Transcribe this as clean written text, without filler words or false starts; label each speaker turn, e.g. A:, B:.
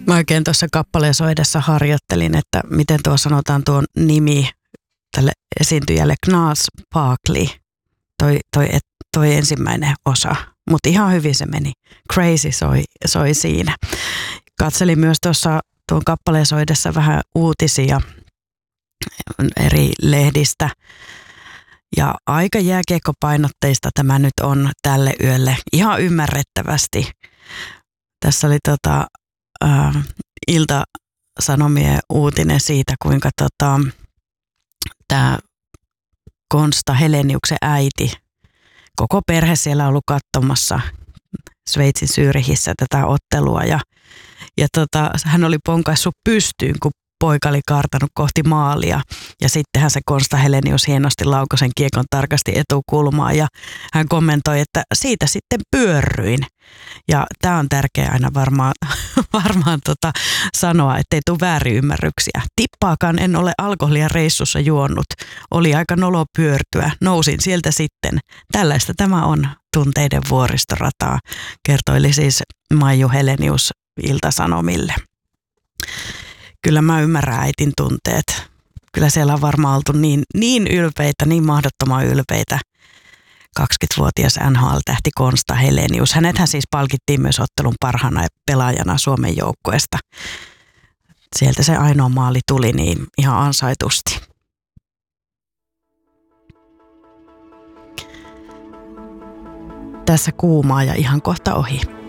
A: Mä oikein tuossa kappaleen soidessa harjoittelin, että miten tuo sanotaan tuon nimi tälle esiintyjälle, Gnarls Barkley, toi ensimmäinen osa. Mutta ihan hyvin se meni. Crazy soi siinä. Katselin myös tuossa tuon kappaleen soidessa vähän uutisia eri lehdistä. Ja aika jääkiekkopainotteista tämä nyt on tälle yölle. Ihan ymmärrettävästi. Tässä oli Ilta-Sanomien uutinen siitä, kuinka tämä Konsta Heleniuksen äiti, koko perhe siellä on ollut katsomassa Sveitsin Zürichissä tätä ottelua ja hän oli ponkaissut pystyyn, kun poika oli kaartanut kohti maalia ja sittenhän se Konsta Helenius hienosti laukoi sen kiekon tarkasti etukulmaa ja hän kommentoi, että siitä sitten pyörryin. Ja tämä on tärkeää aina varmaan sanoa, ettei tule väärinymmärryksiä. Tippaakaan en ole alkoholia reissussa juonut. Oli aika nolo pyörtyä. Nousin sieltä sitten. Tällaista tämä on tunteiden vuoristorataa, kertoili siis Maiju Helenius Ilta-Sanomille. Kyllä mä ymmärrän äitin tunteet. Kyllä siellä on varmaan oltu niin ylpeitä, niin mahdottoman ylpeitä. 20-vuotias NHL-tähti Konsta Helenius. Hänethän siis palkittiin myös ottelun parhaana pelaajana Suomen joukkueesta. Sieltä se ainoa maali tuli niin ihan ansaitusti. Tässä kuumaa ja ihan kohta ohi.